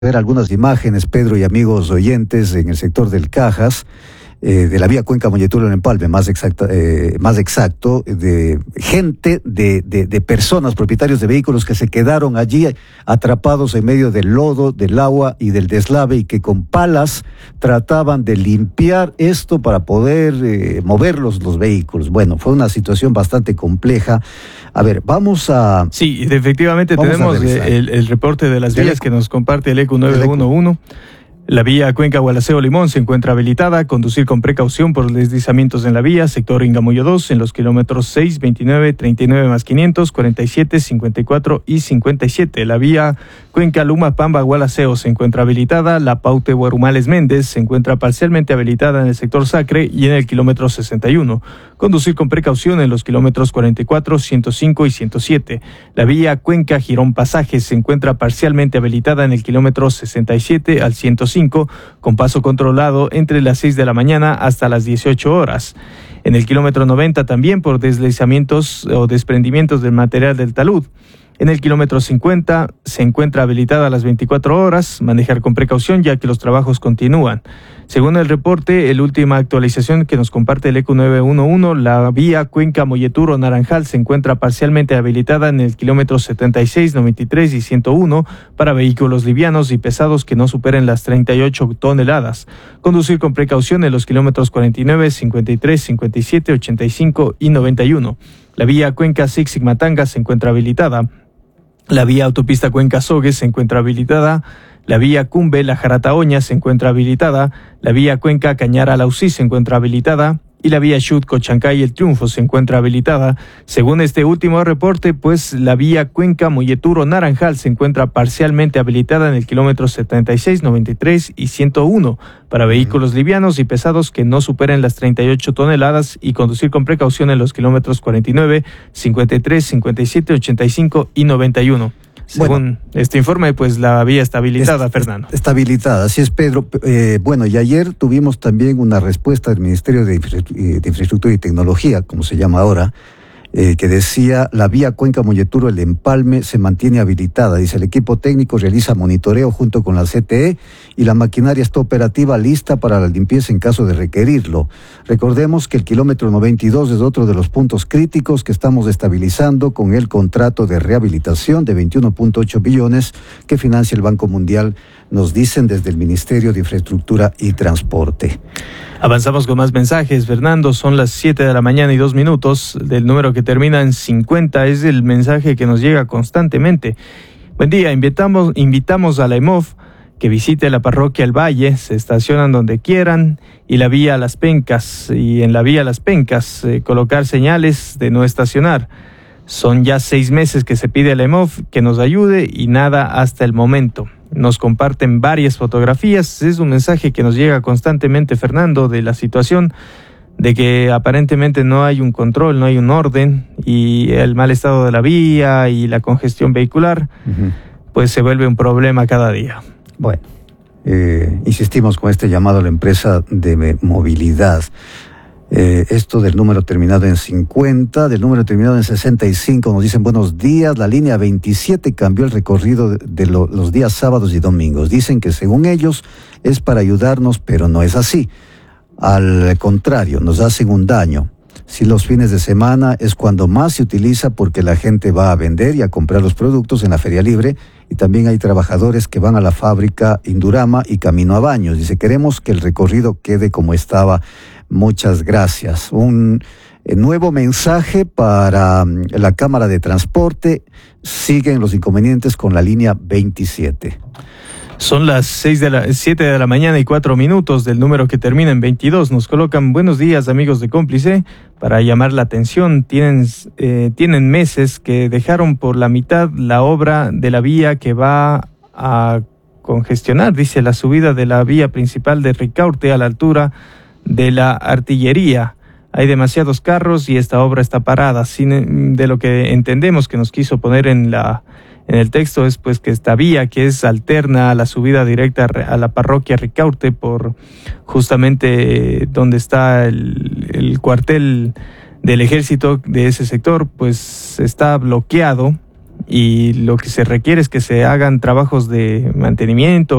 ver algunas imágenes, Pedro y amigos oyentes, en el sector del Cajas, de la vía Cuenca-Molleturo en Empalme, más exacto, de gente, de personas, propietarios de vehículos que se quedaron allí atrapados en medio del lodo, del agua y del deslave, y que con palas trataban de limpiar esto para poder mover los vehículos. Bueno, fue una situación bastante compleja. A ver, vamos a... Sí, efectivamente tenemos el reporte de las vías que nos comparte el ECU 911. La vía Cuenca-Gualaceo-Limón se encuentra habilitada. Conducir con precaución por deslizamientos en la vía. Sector Ingamuyo 2 en los kilómetros 6, 29, 39 más 500, 47, 54 y 57. La vía Cuenca-Luma-Pamba-Gualaceo se encuentra habilitada. La Paute-Guarumales-Méndez se encuentra parcialmente habilitada en el sector Sacre y en el kilómetro 61. Conducir con precaución en los kilómetros 44, 105 y 107. La vía Cuenca-Girón-Pasaje se encuentra parcialmente habilitada en el kilómetro 67 al 105, con paso controlado entre las 6 de la mañana hasta las 18 horas. En el kilómetro 90 también por deslizamientos o desprendimientos del material del talud. En el kilómetro 50 se encuentra habilitada a las 24 horas, manejar con precaución ya que los trabajos continúan. Según el reporte, la última actualización que nos comparte el ECU 911, la vía Cuenca-Molleturo-Naranjal se encuentra parcialmente habilitada en el kilómetro 76, 93 y 101 para vehículos livianos y pesados que no superen las 38 toneladas. Conducir con precaución en los kilómetros 49, 53, 57, 85 y 91. La vía Cuenca-Zig-Zigmatanga se encuentra habilitada. La vía autopista Cuenca-Sogues se encuentra habilitada. La vía Cumbe-La Jarataoña se encuentra habilitada. La vía Cuenca-Cañara-Lausí se encuentra habilitada. Y la vía Xut-Cochancay-El Triunfo se encuentra habilitada. Según este último reporte, pues la vía Cuenca-Molleturo-Naranjal se encuentra parcialmente habilitada en el kilómetro 76, 93 y 101 para vehículos livianos y pesados que no superen las 38 toneladas y conducir con precaución en los kilómetros 49, 53, 57, 85 y 91. Según este informe, pues la vía está habilitada, Fernando. Está habilitada, así es, Pedro. Bueno, y ayer tuvimos también una respuesta del Ministerio de Infraestructura y Tecnología, como se llama ahora, que decía: la vía Cuenca-Molleturo, el Empalme, se mantiene habilitada. Dice, el equipo técnico realiza monitoreo junto con la CTE y la maquinaria está operativa lista para la limpieza en caso de requerirlo. Recordemos que el kilómetro 92 es otro de los puntos críticos que estamos estabilizando con el contrato de rehabilitación de 21.8 billones que financia el Banco Mundial, nos dicen desde el Ministerio de Infraestructura y Transporte. Avanzamos con más mensajes, Fernando. Son las 7 de la mañana y 2 minutos. Del número que termina en 50 es el mensaje que nos llega constantemente. Buen día, invitamos a la EMOF que visite la parroquia El Valle, se estacionan donde quieran, y la vía Las Pencas, y en la vía Las Pencas colocar señales de no estacionar. Son ya 6 meses que se pide a la EMOF que nos ayude y nada hasta el momento. Nos comparten varias fotografías. Es un mensaje que nos llega constantemente, Fernando, de la situación de que aparentemente no hay un control, no hay un orden, y el mal estado de la vía y la congestión vehicular, pues se vuelve un problema cada día. Bueno, insistimos con este llamado a la empresa de movilidad. Esto del número terminado en 50, del número terminado en 65, nos dicen buenos días, la línea 27 cambió el recorrido de los días sábados y domingos. Dicen que según ellos es para ayudarnos, pero no es así. Al contrario, nos hacen un daño. Si los fines de semana es cuando más se utiliza porque la gente va a vender y a comprar los productos en la Feria Libre, y también hay trabajadores que van a la fábrica Indurama y camino a Baños. Dice, queremos que el recorrido quede como estaba. Muchas gracias. Un nuevo mensaje para la Cámara de Transporte. Siguen los inconvenientes con la línea 27. Son las 7 de la mañana y 4 minutos. Del número que termina en 22 nos colocan: buenos días, amigos de Cómplice. Para llamar la atención, tienen meses que dejaron por la mitad la obra de la vía que va a congestionar, dice, la subida de la vía principal de Ricaurte a la altura de la Artillería. Hay demasiados carros y esta obra está parada. De lo que entendemos que nos quiso poner en el texto es pues que esta vía, que es alterna a la subida directa a la parroquia Ricaurte, por justamente donde está el cuartel del ejército de ese sector, pues está bloqueado y lo que se requiere es que se hagan trabajos de mantenimiento,